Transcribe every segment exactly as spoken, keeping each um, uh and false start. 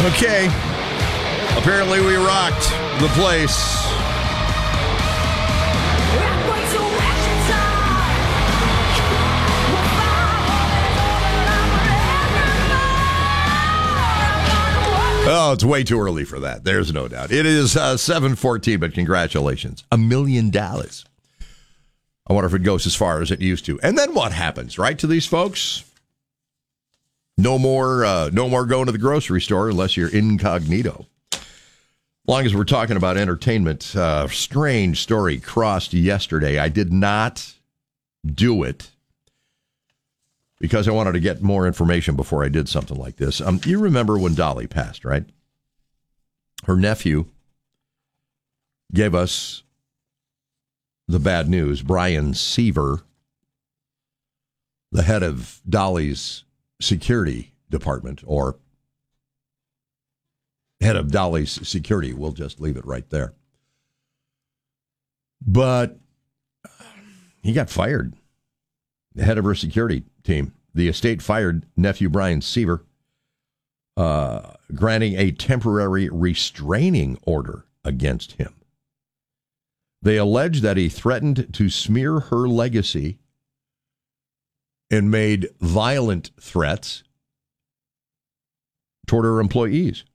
Okay. Apparently we rocked the place. Oh, it's way too early for that. There's no doubt. It is uh, seven fourteen, but congratulations. A million dollars. I wonder if it goes as far as it used to. And then what happens, right, to these folks? No more, uh, no more going to the grocery store unless you're incognito. As long as we're talking about entertainment, uh, strange story crossed yesterday. I did not do it because I wanted to get more information before I did something like this. Um, you remember when Dolly passed, right? Her nephew gave us the bad news. Brian Seaver, the head of Dolly's security department, or head of Dolly's security, we'll just leave it right there. But he got fired. The head of her security team. The estate fired nephew Brian Seaver, uh, granting a temporary restraining order against him. They allege that he threatened to smear her legacy and made violent threats toward her employees.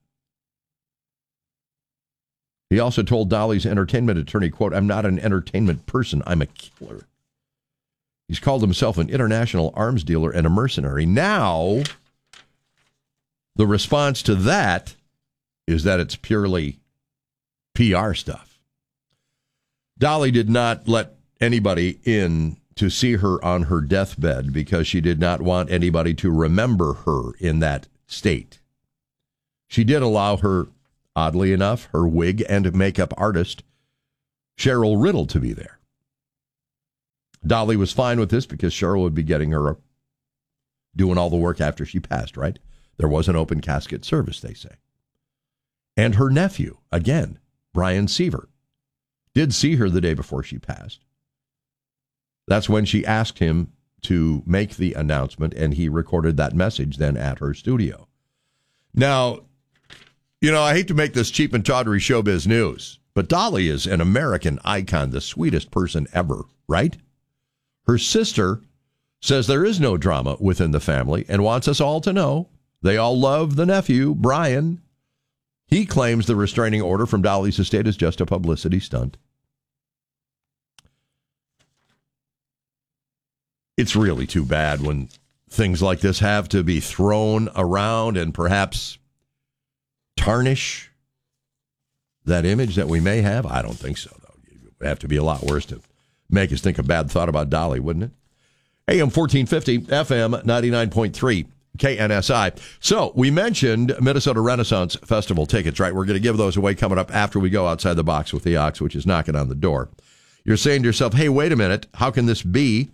He also told Dolly's entertainment attorney, quote, "I'm not an entertainment person, I'm a killer." He's called himself an international arms dealer and a mercenary. Now, the response to that is that it's purely P R stuff. Dolly did not let anybody in to see her on her deathbed because she did not want anybody to remember her in that state. She did allow her, oddly enough, her wig and makeup artist, Cheryl Riddle, to be there. Dolly was fine with this because Cheryl would be getting her doing all the work after she passed, right? There was an open casket service, they say. And her nephew, again, Brian Seaver, did see her the day before she passed. That's when she asked him to make the announcement, and he recorded that message then at her studio. Now, you know, I hate to make this cheap and tawdry showbiz news, but Dolly is an American icon, the sweetest person ever, right? Her sister says there is no drama within the family and wants us all to know they all love the nephew, Brian. He claims the restraining order from Dolly's estate is just a publicity stunt. It's really too bad when things like this have to be thrown around and perhaps tarnish that image that we may have. I don't think so, though. It would have to be a lot worse to make us think a bad thought about Dolly, wouldn't it? A M fourteen fifty, F M ninety-nine point three, K N S I. So we mentioned Minnesota Renaissance Festival tickets, right? We're going to give those away coming up after we go outside the box with the Ox, which is knocking on the door. You're saying to yourself, hey, wait a minute. How can this be?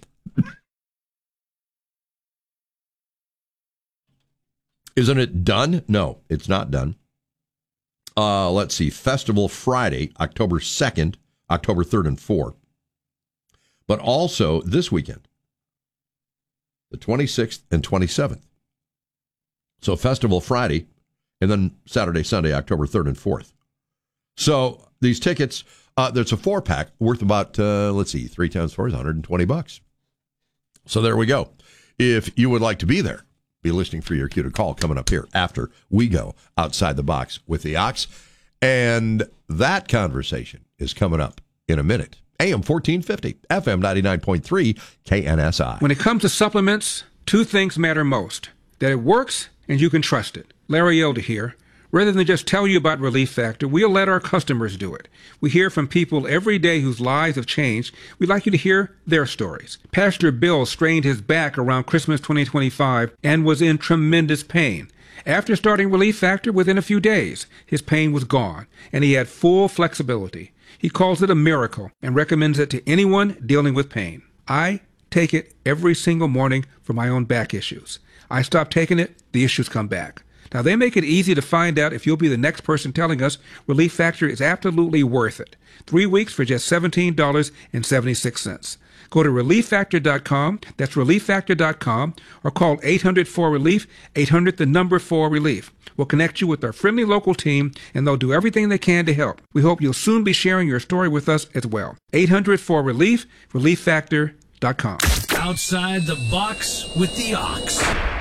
Isn't it done? No, it's not done. Uh, let's see. Festival Friday, October second, October third and fourth. But also this weekend, the twenty-sixth and twenty-seventh. So Festival Friday, and then Saturday, Sunday, October third and fourth. So these tickets, uh, there's a four-pack worth about, uh, let's see, three times four is one hundred twenty bucks. So there we go. If you would like to be there, be listening for your cue to call coming up here after we go outside the box with the Ox. And that conversation is coming up in a minute. A M fourteen fifty, F M ninety-nine point three, K N S I. When it comes to supplements, two things matter most: that it works and you can trust it. Larry Elder here. Rather than just tell you about Relief Factor, we'll let our customers do it. We hear from people every day whose lives have changed. We'd like you to hear their stories. Pastor Bill strained his back around Christmas twenty twenty-five and was in tremendous pain. After starting Relief Factor, within a few days, his pain was gone, and he had full flexibility. He calls it a miracle and recommends it to anyone dealing with pain. I take it every single morning for my own back issues. I stop taking it, the issues come back. Now, they make it easy to find out if you'll be the next person telling us Relief Factor is absolutely worth it. Three weeks for just seventeen dollars and seventy-six cents. Go to relief factor dot com, that's relief factor dot com, or call eight hundred four relief, eight hundred the number four relief. We'll connect you with our friendly local team, and they'll do everything they can to help. We hope you'll soon be sharing your story with us as well. eight hundred four relief, relief factor dot com. Outside the box with the Ox.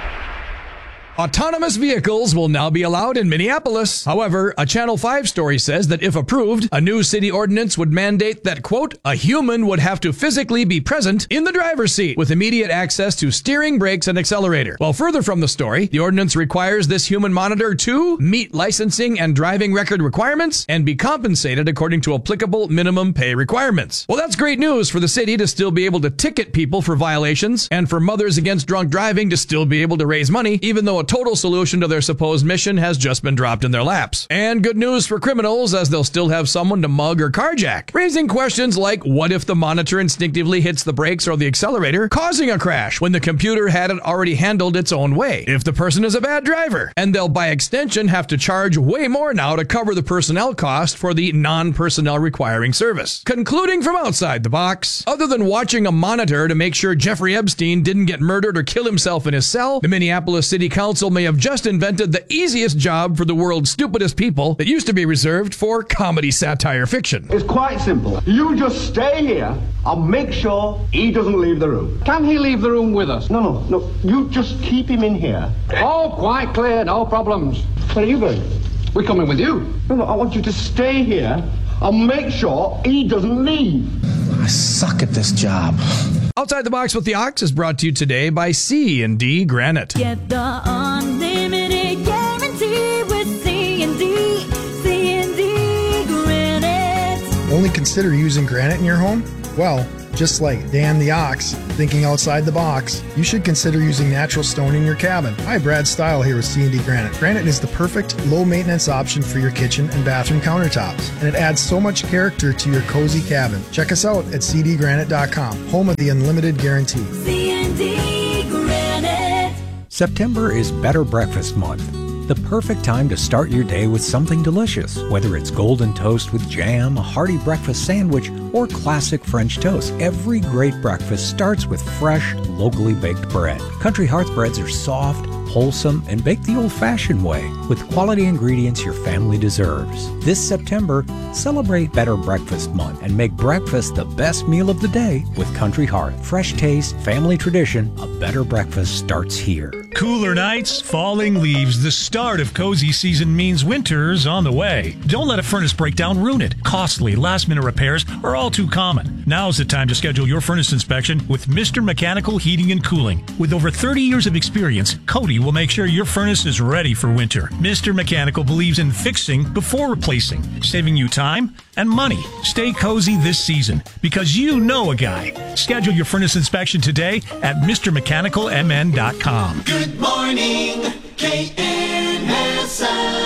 Autonomous vehicles will now be allowed in Minneapolis. However, a Channel five story says that if approved, a new city ordinance would mandate that, quote, a human would have to physically be present in the driver's seat with immediate access to steering, brakes, and accelerator. While further from the story, the ordinance requires this human monitor to meet licensing and driving record requirements and be compensated according to applicable minimum pay requirements. Well, that's great news for the city to still be able to ticket people for violations and for Mothers Against Drunk Driving to still be able to raise money, even though a total solution to their supposed mission has just been dropped in their laps. And good news for criminals, as they'll still have someone to mug or carjack, raising questions like, what if the monitor instinctively hits the brakes or the accelerator, causing a crash when the computer had it already handled its own way? If the person is a bad driver, and they'll by extension have to charge way more now to cover the personnel cost for the non-personnel requiring service. Concluding from outside the box, other than watching a monitor to make sure Jeffrey Epstein didn't get murdered or kill himself in his cell, the Minneapolis City Council may have just invented the easiest job for the world's stupidest people that used to be reserved for comedy satire fiction. It's quite simple. You just stay here and make sure he doesn't leave the room. Can he leave the room with us? No, no, no. You just keep him in here. Oh, quite clear. No problems. Where are you going? We're coming with you. No, no. I want you to stay here and make sure he doesn't leave. I suck at this job. Outside the Box with the Ox is brought to you today by C and D Granite. Get the unlimited guarantee with C and D. C and D Granite. Only consider using granite in your home? Well, just like Dan the Ox, thinking outside the box, you should consider using natural stone in your cabin. Hi, Brad Stile here with C and D Granite. Granite is the perfect low-maintenance option for your kitchen and bathroom countertops, and it adds so much character to your cozy cabin. Check us out at c d granite dot com, home of the unlimited guarantee. C and D Granite. September is Better Breakfast Month. The perfect time to start your day with something delicious, whether it's golden toast with jam, a hearty breakfast sandwich, or classic French toast. Every great breakfast starts with fresh, locally baked bread. Country Hearth breads are soft, wholesome, and baked the old-fashioned way with quality ingredients your family deserves. This September, celebrate Better Breakfast Month and make breakfast the best meal of the day with Country Hearth. Fresh taste, family tradition, a better breakfast starts here. Cooler nights, falling leaves. The start of cozy season means winter's on the way. Don't let a furnace breakdown ruin it. Costly, last-minute repairs are all too common. Now's the time to schedule your furnace inspection with Mister Mechanical Heating and Cooling. With over thirty years of experience, Cody will make sure your furnace is ready for winter. Mister Mechanical believes in fixing before replacing, saving you time and money. Stay cozy this season because you know a guy. Schedule your furnace inspection today at Mr Mechanical M N dot com. Good morning, K N S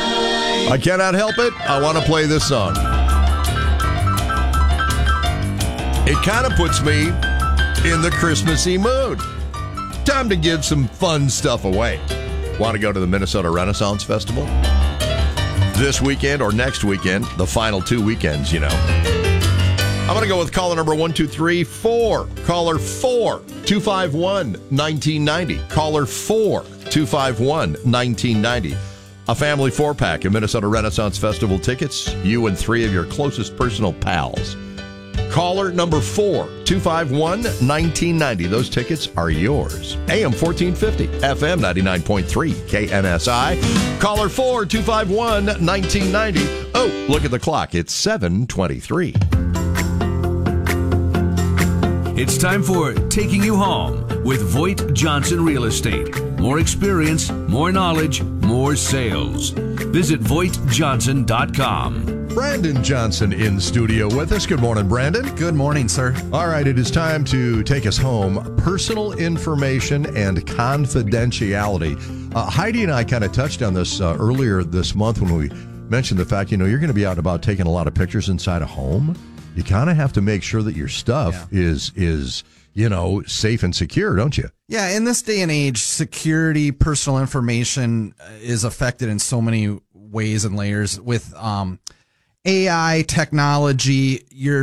I. I cannot help it. I want to play this song. It kind of puts me in the Christmassy mood. Time to give some fun stuff away. Want to go to the Minnesota Renaissance Festival? This weekend or next weekend, the final two weekends, you know. I'm going to go with caller number one two three four. Caller four, two five one, nineteen ninety. Caller four, two five one, nineteen ninety. A family four-pack of Minnesota Renaissance Festival tickets. You and three of your closest personal pals. Caller number four, two five one, nineteen ninety. Those tickets are yours. A M fourteen fifty, F M ninety-nine point three, K N S I. Caller four, two five one, nineteen ninety. Oh, look at the clock. It's seven twenty-three. It's time for Taking You Home with Voigt Johnson Real Estate. More experience, more knowledge, more sales. Visit voigt johnson dot com. Brandon Johnson in studio with us. Good morning, Brandon. Good morning, sir. All right, it is time to take us home. Personal information and confidentiality. Uh, Heidi and I kind of touched on this uh, earlier this month when we mentioned the fact, you know, you're going to be out and about taking a lot of pictures inside a home. You kind of have to make sure that your stuff yeah. is, is, you know, safe and secure, don't you? Yeah, in this day and age, security, personal information is affected in so many ways and layers with um, A I technology. Your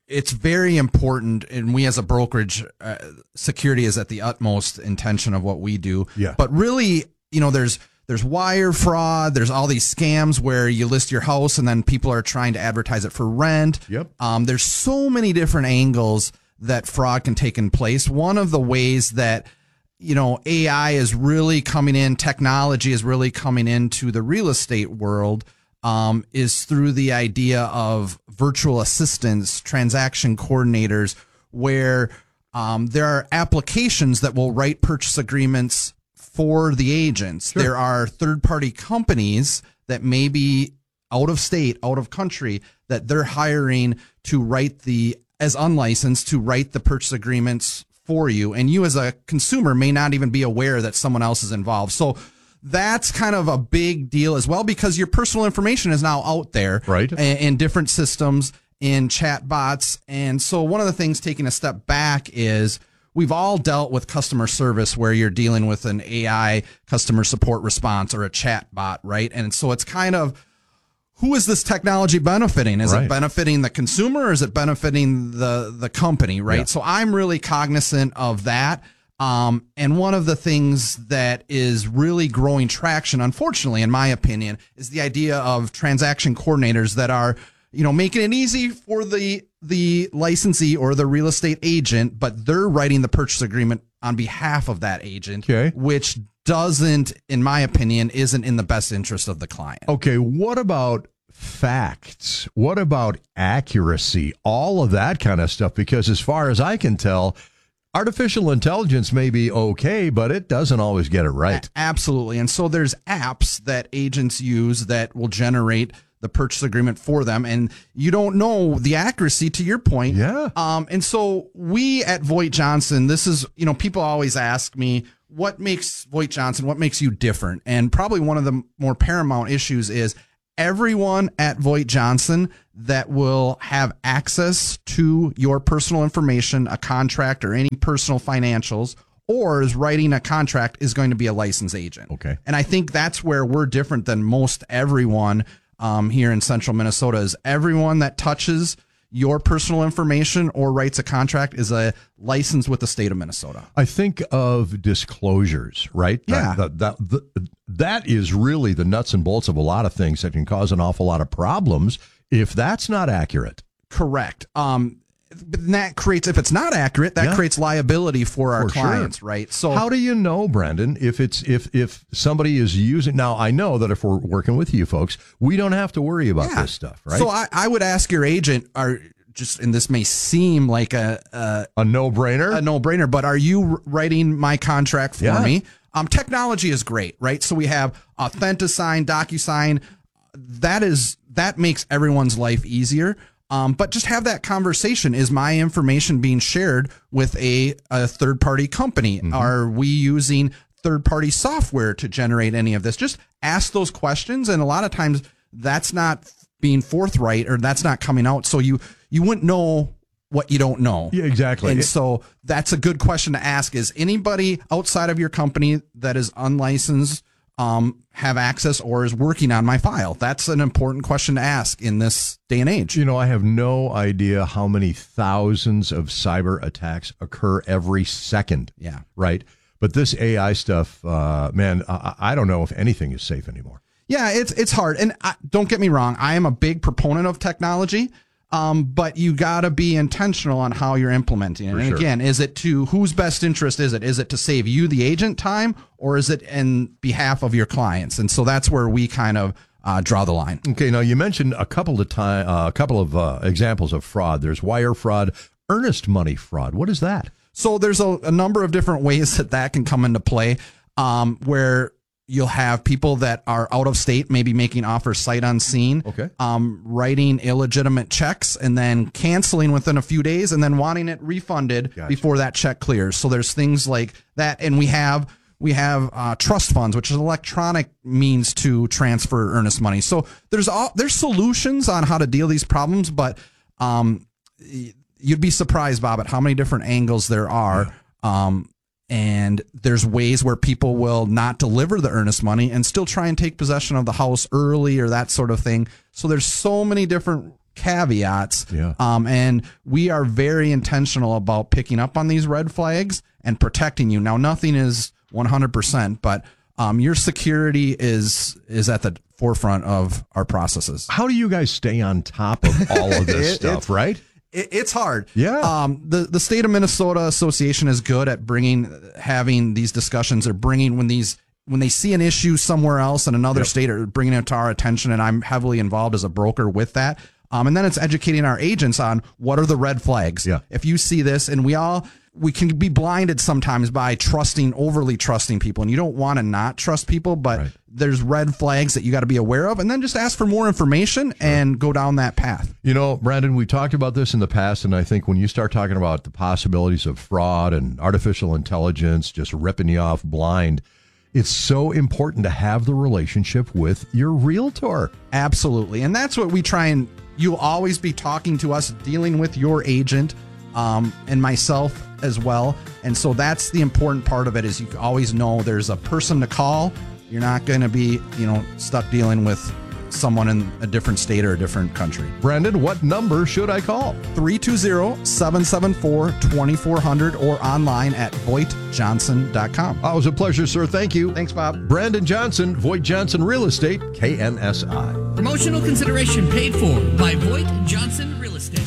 it's very important, and we as a brokerage, uh, security is at the utmost intention of what we do. Yeah. But really, you know, there's there's wire fraud, there's all these scams where you list your house and then people are trying to advertise it for rent. Yep. Um, there's so many different angles that fraud can take in place. One of the ways that, you know, A I is really coming in, technology is really coming into the real estate world, um, is through the idea of virtual assistants, transaction coordinators, where um, there are applications that will write purchase agreements for the agents. Sure. There are third-party companies that may be out of state, out of country, that they're hiring to write the, as unlicensed, to write the purchase agreements for you. And you as a consumer may not even be aware that someone else is involved. So that's kind of a big deal as well, because your personal information is now out there, right, in, in different systems, in chat bots. And so one of the things, taking a step back, is we've all dealt with customer service where you're dealing with an A I customer support response or a chat bot, right? And so it's kind of, who is this technology benefiting? Is Right. it benefiting the consumer, or is it benefiting the the company, right? Yeah. So I'm really cognizant of that. Um, and one of the things that is really growing traction, unfortunately, in my opinion, is the idea of transaction coordinators that are, you know, making it easy for the the licensee or the real estate agent, but they're writing the purchase agreement on behalf of that agent, Okay. which doesn't, in my opinion, isn't in the best interest of the client. Okay, what about facts? What about accuracy? All of that kind of stuff, because as far as I can tell, artificial intelligence may be okay, but it doesn't always get it right. A- absolutely. And so there's apps that agents use that will generate the purchase agreement for them, and you don't know the accuracy, to your point. Yeah. Um, and so we at Voight Johnson, this is, you know, people always ask me, what makes Voight Johnson, what makes you different? And probably one of the more paramount issues is everyone at Voight Johnson that will have access to your personal information, a contract, or any personal financials, or is writing a contract, is going to be a licensed agent. Okay. And I think that's where we're different than most everyone um, here in central Minnesota. Is everyone that touches your personal information or writes a contract is a license with the state of Minnesota. I think of disclosures, right? Yeah. That, that, that, that is really the nuts and bolts of a lot of things that can cause an awful lot of problems if that's not accurate. Correct. Um, but that creates, if it's not accurate, that Yeah. creates liability for our For sure. clients, right? So how do you know, Brandon, if it's if if somebody is using, now I know that if we're working with you folks, we don't have to worry about Yeah. this stuff, right? So I, I would ask your agent, are just, and this may seem like a a, a no-brainer, a no-brainer, but are you writing my contract for Yeah. me? Um, technology is great, right? So we have AuthentiSign, DocuSign. That is that makes everyone's life easier. Um, but just have that conversation. Is my information being shared with a, a third-party company? Mm-hmm. Are we using third-party software to generate any of this? Just ask those questions, and a lot of times that's not being forthright, or that's not coming out. So you you wouldn't know what you don't know. Yeah, exactly. And It- so that's a good question to ask. Is anybody outside of your company that is unlicensed um, have access or is working on my file? That's an important question to ask in this day and age. You know, I have no idea how many thousands of cyber attacks occur every second. Yeah. Right. But this A I stuff, uh, man, I, I don't know if anything is safe anymore. Yeah, it's it's hard. And I, don't get me wrong, I am a big proponent of technology, um, but you got to be intentional on how you're implementing it. For and sure. again, is it to whose best interest is it? Is it to save you, the agent, time, or is it in behalf of your clients? And so that's where we kind of uh, draw the line. Okay, now you mentioned a couple of time, uh, a couple of uh, examples of fraud. There's wire fraud, earnest money fraud. What is that? So there's a, a number of different ways that that can come into play, um, where you'll have people that are out of state, maybe making offers sight unseen, Okay. um, writing illegitimate checks and then canceling within a few days and then wanting it refunded Gotcha. before that check clears. So there's things like that. And we have we have uh, trust funds, which is an electronic means to transfer earnest money. So there's all there's solutions on how to deal with these problems, but um, you'd be surprised, Bob, at how many different angles there are. Um, and there's ways where people will not deliver the earnest money and still try and take possession of the house early or that sort of thing. So there's so many different caveats. Yeah. Um, and we are very intentional about picking up on these red flags and protecting you. Now, nothing is one hundred percent, but um, your security is is at the forefront of our processes. How do you guys stay on top of all of this It- stuff, it's- right? It, it's hard. Yeah. Um, the, the state of Minnesota Association is good at bringing, having these discussions or bringing when these, when they see an issue somewhere else in another Yep. state or bringing it to our attention. And I'm heavily involved as a broker with that. Um, and then it's educating our agents on what are the red flags. Yeah. If you see this, and we all, we can be blinded sometimes by trusting, overly trusting people, and you don't want to not trust people, but Right. there's red flags that you got to be aware of, and then just ask for more information and go down that path. You know, Brandon, we talked about this in the past, and I think when you start talking about the possibilities of fraud and artificial intelligence just ripping you off blind, it's so important to have the relationship with your realtor. Absolutely. And that's what we try and you'll always be talking to us, dealing with your agent um, and myself as well. And so that's the important part of it is you always know there's a person to call. You're not going to be, you know, stuck dealing with someone in a different state or a different country. Brandon, what number should I call? three two zero, seven seven four, two four zero zero or online at voigt johnson dot com. Oh, it was a pleasure, sir. Thank you. Thanks, Bob. Brandon Johnson, Voigt Johnson Real Estate, K N S I. Promotional consideration paid for by Voigt Johnson Real Estate.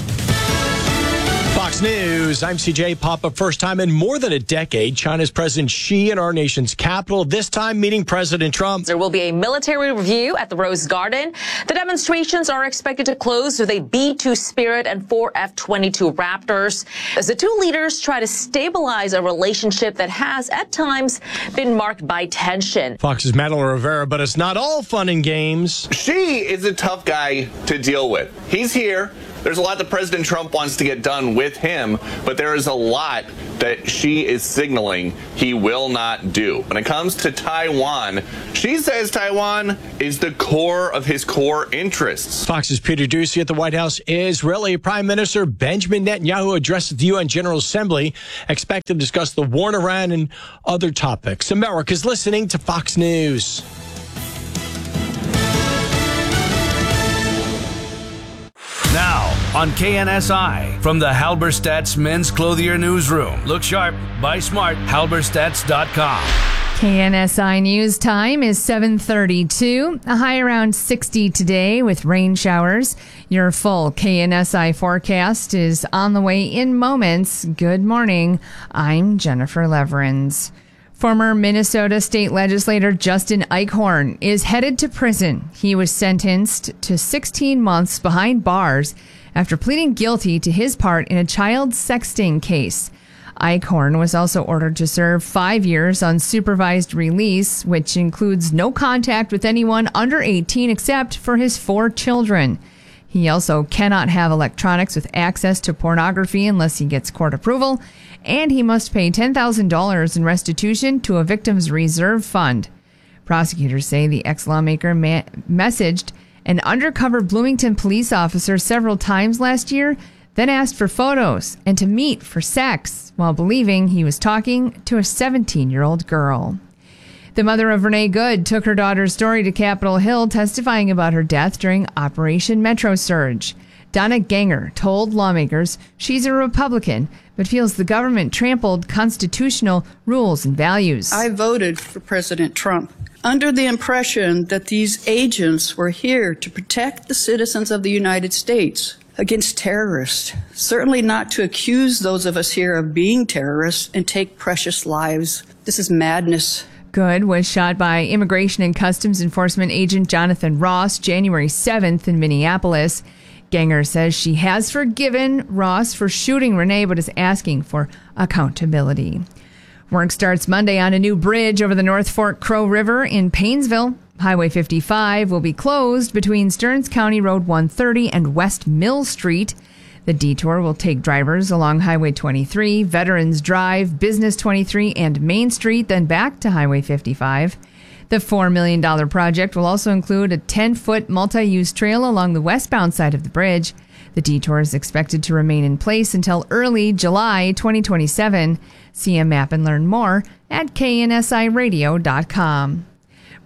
Fox News, I'm C J. Pop up first time in more than a decade. China's President Xi in our nation's capital, this time meeting President Trump. There will be a military review at the Rose Garden. The demonstrations are expected to close with a B two Spirit and four F twenty-two Raptors as the two leaders try to stabilize a relationship that has at times been marked by tension. Fox's Madeline Rivera, but it's not all fun and games. Xi is a tough guy to deal with. He's here. There's a lot that President Trump wants to get done with him, but there is a lot that Xi is signaling he will not do. When it comes to Taiwan, Xi says Taiwan is the core of his core interests. Fox's Peter Ducey at the White House. Israeli Prime Minister Benjamin Netanyahu addressed the U N General Assembly, expected to discuss the war in Iran and other topics. America's listening to Fox News. Now, on K N S I, from the Halberstadt's Men's Clothier Newsroom. Look sharp, buy smart, halberstadts dot com. K N S I News time is seven thirty-two. A high around sixty today with rain showers. Your full K N S I forecast is on the way in moments. Good morning. I'm Jennifer Leverins. Former Minnesota State Legislator Justin Eichhorn is headed to prison. He was sentenced to sixteen months behind bars after pleading guilty to his part in a child sexting case. Eichhorn was also ordered to serve five years on supervised release, which includes no contact with anyone under eighteen except for his four children. He also cannot have electronics with access to pornography unless he gets court approval, and he must pay ten thousand dollars in restitution to a victim's reserve fund. Prosecutors say the ex-lawmaker ma- messaged an undercover Bloomington police officer several times last year, then asked for photos and to meet for sex while believing he was talking to a seventeen-year-old girl. The mother of Renee Good took her daughter's story to Capitol Hill, testifying about her death during Operation Metro Surge. Donna Ganger told lawmakers she's a Republican, but feels the government trampled constitutional rules and values. I voted for President Trump under the impression that these agents were here to protect the citizens of the United States against terrorists, certainly not to accuse those of us here of being terrorists and take precious lives. This is madness. Good was shot by Immigration and Customs Enforcement agent Jonathan Ross January seventh in Minneapolis. Ganger says she has forgiven Ross for shooting Renee, but is asking for accountability. Work starts Monday on a new bridge over the North Fork Crow River in Paynesville. Highway fifty-five will be closed between Stearns County Road one thirty and West Mill Street. The detour will take drivers along Highway twenty-three, Veterans Drive, Business twenty-three, and Main Street, then back to Highway fifty-five. The four million dollars project will also include a ten-foot multi-use trail along the westbound side of the bridge. The detour is expected to remain in place until early July twenty twenty-seven. See a map and learn more at K N S I radio dot com.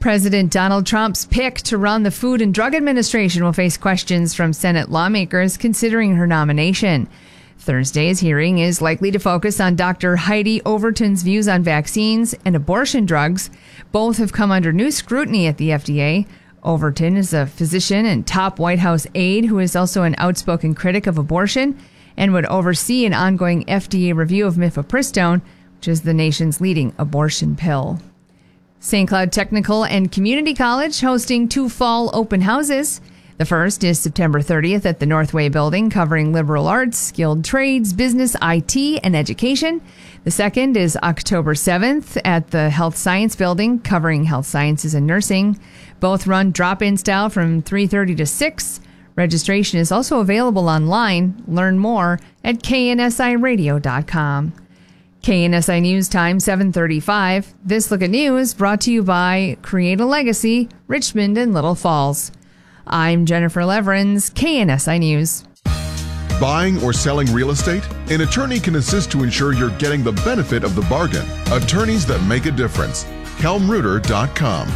President Donald Trump's pick to run the Food and Drug Administration will face questions from Senate lawmakers considering her nomination. Thursday's hearing is likely to focus on Doctor Heidi Overton's views on vaccines and abortion drugs. Both have come under new scrutiny at the F D A. Overton is a physician and top White House aide who is also an outspoken critic of abortion and would oversee an ongoing F D A review of mifepristone, which is the nation's leading abortion pill. Saint Cloud Technical and Community College hosting two fall open houses. The first is September thirtieth at the Northway Building, covering liberal arts, skilled trades, business, I T, and education. The second is October seventh at the Health Science Building, covering health sciences and nursing. Both run drop-in style from three thirty to six. Registration is also available online. Learn more at K N S I radio dot com. K N S I News Time, seven thirty-five. This Look at News brought to you by Create a Legacy, Richmond and Little Falls. I'm Jennifer Leverins, K N S I News. Buying or selling real estate? An attorney can assist to ensure you're getting the benefit of the bargain. Attorneys that make a difference. Kelm Reuter dot com.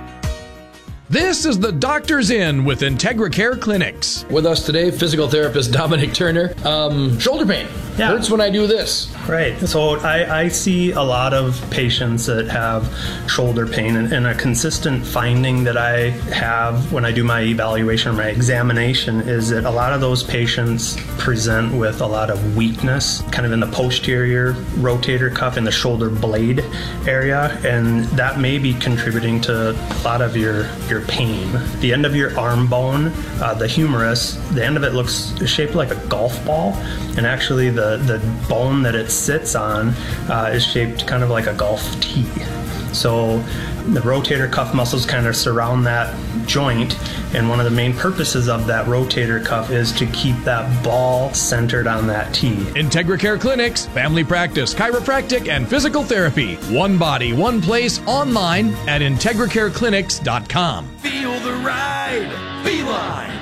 This is the Doctor's In with IntegraCare Clinics. With us today, physical therapist Dominic Turner. Um, shoulder pain. Yeah. Hurts when I do this. Right. So I, I see a lot of patients that have shoulder pain, and, and a consistent finding that I have when I do my evaluation or my examination is that a lot of those patients present with a lot of weakness, kind of in the posterior rotator cuff and the shoulder blade area, and that may be contributing to a lot of your, your pain. The end of your arm bone, uh, the humerus, the end of it looks shaped like a golf ball, and actually the The, the bone that it sits on uh, is shaped kind of like a golf tee. So the rotator cuff muscles kind of surround that joint, and one of the main purposes of that rotator cuff is to keep that ball centered on that tee. IntegraCare Clinics, family practice, chiropractic, and physical therapy. One body, one place, online at integracare clinics dot com. Feel the ride. Beeline.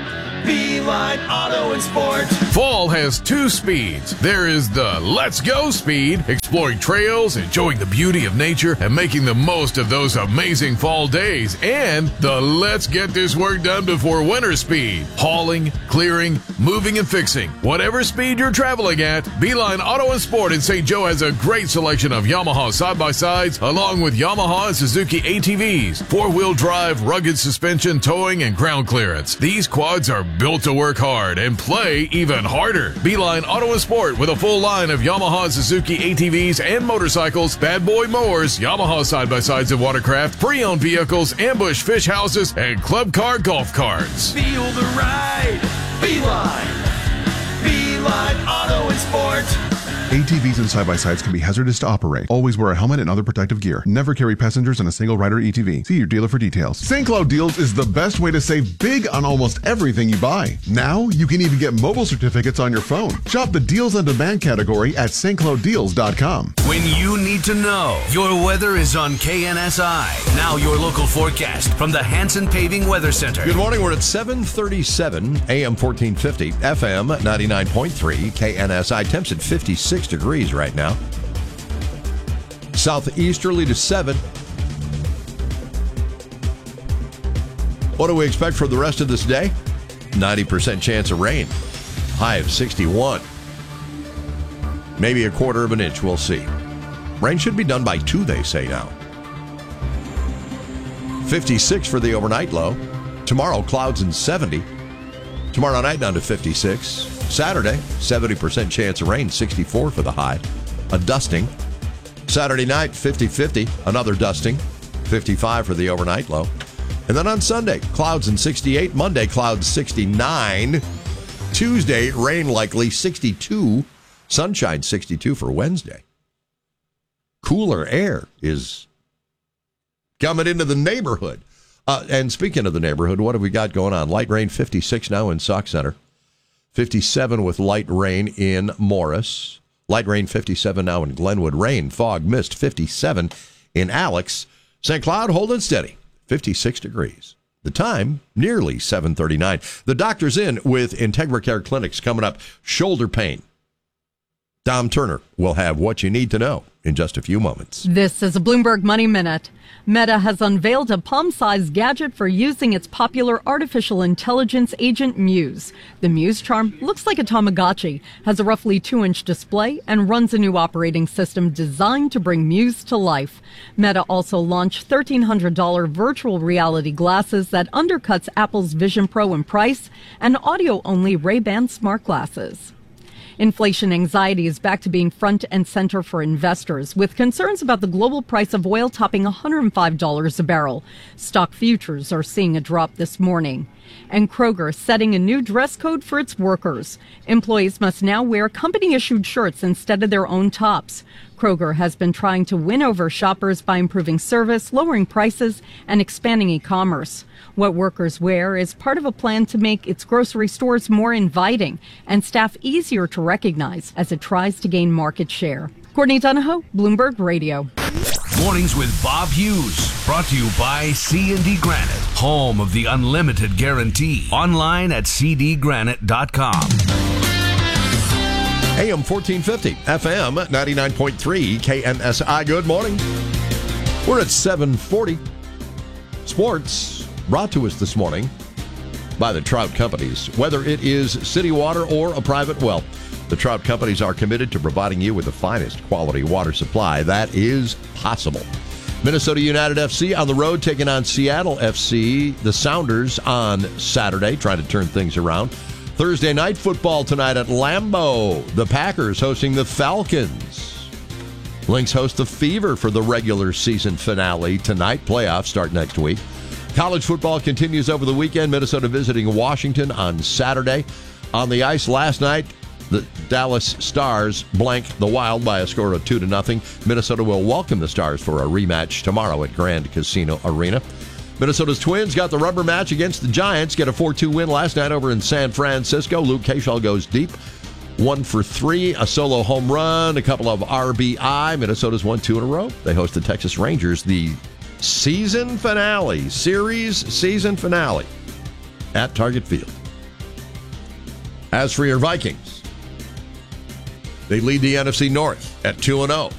Beeline Auto and Sports. Fall has two speeds. There is the Let's Go speed, exploring trails, enjoying the beauty of nature, and making the most of those amazing fall days. And the Let's Get This Work Done Before Winter speed, hauling, clearing, moving, and fixing. Whatever speed you're traveling at, Beeline Auto and Sport in Saint Joe has a great selection of Yamaha side-by-sides, along with Yamaha and Suzuki A T Vs, four-wheel drive, rugged suspension, towing, and ground clearance. These quads are built to work hard and play even harder. Beeline Auto and Sport with a full line of Yamaha and Suzuki A T Vs and motorcycles, bad boy mowers, Yamaha side-by-sides and watercraft, pre-owned vehicles, ambush fish houses, and club car golf carts. Feel the ride. Beeline. Beeline Auto and Sport. A T Vs and side-by-sides can be hazardous to operate. Always wear a helmet and other protective gear. Never carry passengers in a single rider E T V. See your dealer for details. Saint Cloud Deals is the best way to save big on almost everything you buy. Now, you can even get mobile certificates on your phone. Shop the Deals on Demand category at Saint Cloud Deals dot com. When you need to know, your weather is on K N S I. Now your local forecast from the Hanson Paving Weather Center. Good morning. We're at seven thirty-seven, A M fourteen fifty, F M ninety-nine point three, K N S I. Temps at fifty-six degrees right now. Southeasterly to seven. What do we expect for the rest of this day? ninety percent chance of rain. High of sixty-one. Maybe a quarter of an inch. We'll see. Rain should be done by two, they say now. fifty-six for the overnight low. Tomorrow, clouds and seventy. Tomorrow night down to fifty-six. Saturday, seventy percent chance of rain, sixty-four for the high. A dusting. Saturday night, fifty-fifty, another dusting, fifty-five for the overnight low. And then on Sunday, clouds and sixty-eight. Monday, clouds sixty-nine. Tuesday, rain likely, sixty-two. Sunshine, sixty-two for Wednesday. Cooler air is coming into the neighborhood. Uh, and speaking of the neighborhood, what have we got going on? Light rain, fifty-six now in Sauk Center. fifty-seven with light rain in Morris. Light rain, fifty-seven now in Glenwood. Rain, fog, mist, fifty-seven in Alex. Saint Cloud holding steady, fifty-six degrees. The time, nearly seven thirty-nine. The Doctor's In with IntegraCare Clinics coming up. Shoulder pain. Dom Turner will have what you need to know in just a few moments. This is a Bloomberg Money Minute. Meta has unveiled a palm-sized gadget for using its popular artificial intelligence agent Muse. The Muse charm looks like a Tamagotchi, has a roughly two-inch display, and runs a new operating system designed to bring Muse to life. Meta also launched thirteen hundred dollars virtual reality glasses that undercuts Apple's Vision Pro in price, and audio-only Ray-Ban smart glasses. Inflation anxiety is back to being front and center for investors, with concerns about the global price of oil topping one hundred five dollars a barrel. Stock futures are seeing a drop this morning. And Kroger setting a new dress code for its workers. Employees must now wear company-issued shirts instead of their own tops. Kroger has been trying to win over shoppers by improving service, lowering prices, and expanding e-commerce. What workers wear is part of a plan to make its grocery stores more inviting and staff easier to recognize as it tries to gain market share. Courtney Donahoe, Bloomberg Radio. Mornings with Bob Hughes, brought to you by C and D Granite, home of the unlimited guarantee. Online at c d granite dot com. A M fourteen fifty, F M ninety-nine point three, K N S I. Good morning. We're at seven forty. Sports brought to us this morning by the Trout Companies. Whether it is city water or a private well, the Trout Companies are committed to providing you with the finest quality water supply that is possible. Minnesota United F C on the road taking on Seattle F C. The Sounders on Saturday trying to turn things around. Thursday night football tonight at Lambeau. The Packers hosting the Falcons. Lynx host the Fever for the regular season finale tonight. Playoffs start next week. College football continues over the weekend. Minnesota visiting Washington on Saturday. On the ice last night, the Dallas Stars blanked the Wild by a score of two to nothing. Minnesota will welcome the Stars for a rematch tomorrow at Grand Casino Arena. Minnesota's Twins got the rubber match against the Giants, get a four two win last night over in San Francisco. Luke Keschall goes deep, one for three, a solo home run, a couple of R B I. Minnesota's won two in a row. They host the Texas Rangers, the season finale, series season finale at Target Field. As for your Vikings, they lead the N F C North at two and oh.